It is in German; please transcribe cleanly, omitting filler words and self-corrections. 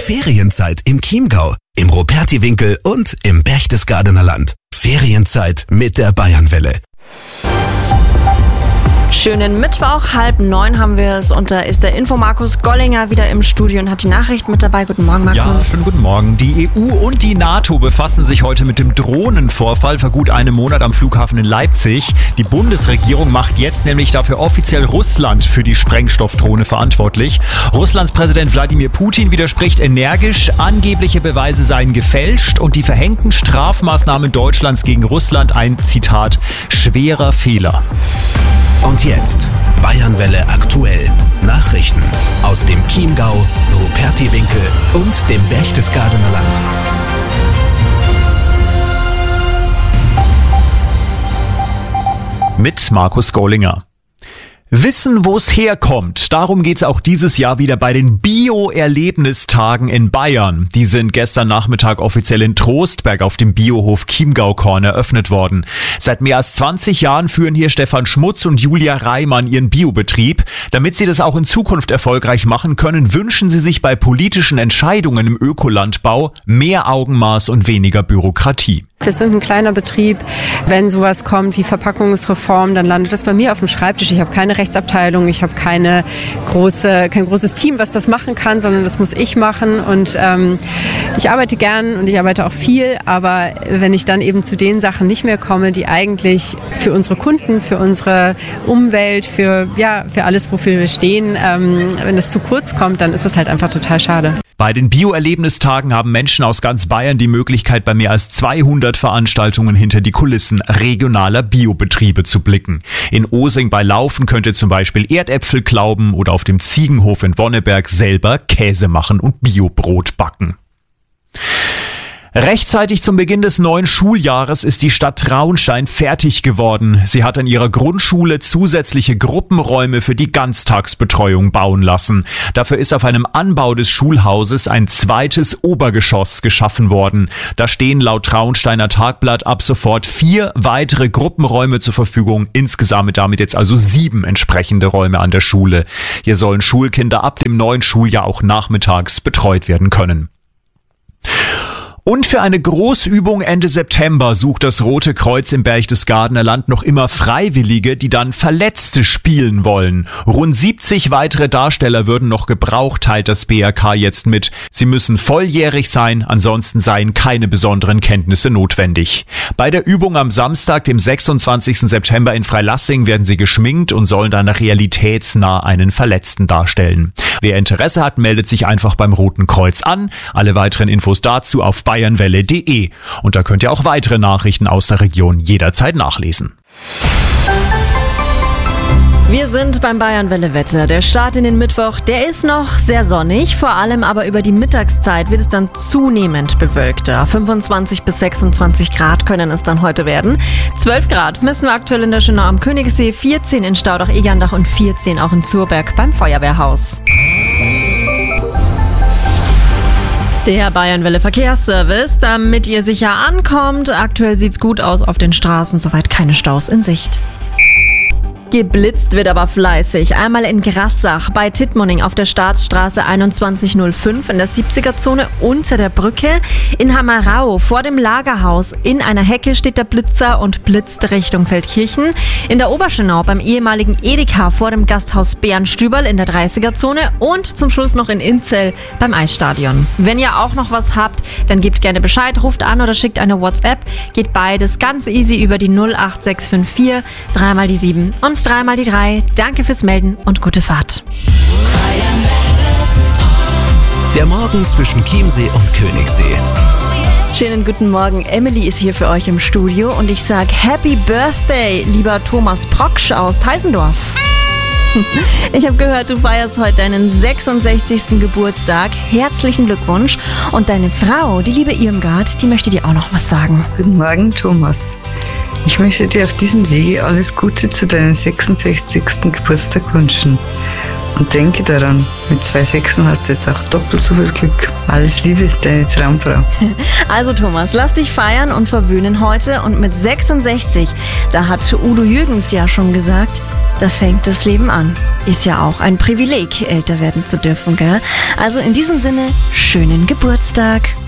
Ferienzeit im Chiemgau, im Rupertiwinkel und im Berchtesgadener Land. Ferienzeit mit der Bayernwelle. Schönen Mittwoch, 8:30 haben wir es und da ist der Info-Markus Gollinger wieder im Studio und hat die Nachricht mit dabei. Guten Morgen, Markus. Ja, schönen guten Morgen. Die EU und die NATO befassen sich heute mit dem Drohnenvorfall vor gut einem Monat am Flughafen in Leipzig. Die Bundesregierung macht jetzt nämlich dafür offiziell Russland für die Sprengstoffdrohne verantwortlich. Russlands Präsident Wladimir Putin widerspricht energisch, angebliche Beweise seien gefälscht und die verhängten Strafmaßnahmen Deutschlands gegen Russland ein, Zitat, schwerer Fehler. Und jetzt Bayernwelle aktuell. Nachrichten aus dem Chiemgau, Rupertiwinkel und dem Berchtesgadener Land. Mit Markus Gollinger. Wissen, wo es herkommt. Darum geht's auch dieses Jahr wieder bei den Bio-Erlebnistagen in Bayern. Die sind gestern Nachmittag offiziell in Trostberg auf dem Biohof Chiemgaukorn eröffnet worden. Seit mehr als 20 Jahren führen hier Stefan Schmutz und Julia Reimann ihren Biobetrieb. Damit sie das auch in Zukunft erfolgreich machen können, wünschen sie sich bei politischen Entscheidungen im Ökolandbau mehr Augenmaß und weniger Bürokratie. Wir sind ein kleiner Betrieb. Wenn sowas kommt wie Verpackungsreform, dann landet das bei mir auf dem Schreibtisch. Ich habe keine Rechtsabteilung, ich habe kein großes Team, was das machen kann, sondern das muss ich machen. Und ich arbeite gern und ich arbeite auch viel, aber wenn ich dann eben zu den Sachen nicht mehr komme, die eigentlich für unsere Kunden, für unsere Umwelt, für alles, wofür wir stehen, wenn das zu kurz kommt, dann ist das halt einfach total schade. Bei den Bio-Erlebnistagen haben Menschen aus ganz Bayern die Möglichkeit, bei mehr als 200 Veranstaltungen hinter die Kulissen regionaler Biobetriebe zu blicken. In Osing bei Laufen könnt ihr zum Beispiel Erdäpfel klauben oder auf dem Ziegenhof in Wonneberg selber Käse machen und Biobrot backen. Rechtzeitig zum Beginn des neuen Schuljahres ist die Stadt Traunstein fertig geworden. Sie hat an ihrer Grundschule zusätzliche Gruppenräume für die Ganztagsbetreuung bauen lassen. Dafür ist auf einem Anbau des Schulhauses ein zweites Obergeschoss geschaffen worden. Da stehen laut Traunsteiner Tagblatt ab sofort 4 weitere Gruppenräume zur Verfügung. Insgesamt damit jetzt also 7 entsprechende Räume an der Schule. Hier sollen Schulkinder ab dem neuen Schuljahr auch nachmittags betreut werden können. Und für eine Großübung Ende September sucht das Rote Kreuz im Berchtesgadener Land noch immer Freiwillige, die dann Verletzte spielen wollen. Rund 70 weitere Darsteller würden noch gebraucht, teilt das BRK jetzt mit. Sie müssen volljährig sein, ansonsten seien keine besonderen Kenntnisse notwendig. Bei der Übung am Samstag, dem 26. September in Freilassing, werden sie geschminkt und sollen dann realitätsnah einen Verletzten darstellen. Wer Interesse hat, meldet sich einfach beim Roten Kreuz an. Alle weiteren Infos dazu auf bayernwelle.de. Und da könnt ihr auch weitere Nachrichten aus der Region jederzeit nachlesen. Wir sind beim Bayernwelle-Wetter. Der Start in den Mittwoch, der ist noch sehr sonnig. Vor allem aber über die Mittagszeit wird es dann zunehmend bewölkter. 25 bis 26 Grad können es dann heute werden. 12 Grad messen wir aktuell in der Schönau am Königssee, 14 in Staudach-Egerndach und 14 auch in Zurberg beim Feuerwehrhaus. Der Bayernwelle Verkehrsservice, damit ihr sicher ankommt. Aktuell sieht's gut aus auf den Straßen, soweit keine Staus in Sicht. Geblitzt wird aber fleißig. Einmal in Grassach bei Tittmoning auf der Staatsstraße 2105 in der 70er-Zone unter der Brücke. In Hammerau vor dem Lagerhaus in einer Hecke steht der Blitzer und blitzt Richtung Feldkirchen. In der Oberschönau beim ehemaligen Edeka vor dem Gasthaus Bärenstüberl in der 30er-Zone und zum Schluss noch in Inzell beim Eisstadion. Wenn ihr auch noch was habt, dann gebt gerne Bescheid, ruft an oder schickt eine WhatsApp. Geht beides ganz easy über die 08654 3 die 7 und 3 die 3. Danke fürs Melden und gute Fahrt. Der Morgen zwischen Chiemsee und Königssee. Schönen guten Morgen. Emily ist hier für euch im Studio und ich sag Happy Birthday, lieber Thomas Proksch aus Teisendorf. Ich habe gehört, du feierst heute deinen 66. Geburtstag. Herzlichen Glückwunsch. Und deine Frau, die liebe Irmgard, die möchte dir auch noch was sagen. Guten Morgen, Thomas. Ich möchte dir auf diesem Wege alles Gute zu deinem 66. Geburtstag wünschen. Und denke daran, mit 2 Sechsen hast du jetzt auch doppelt so viel Glück. Alles Liebe, deine Traumfrau. Also Thomas, lass dich feiern und verwöhnen heute. Und mit 66, da hat Udo Jürgens ja schon gesagt, da fängt das Leben an. Ist ja auch ein Privileg, älter werden zu dürfen, gell? Also in diesem Sinne, schönen Geburtstag.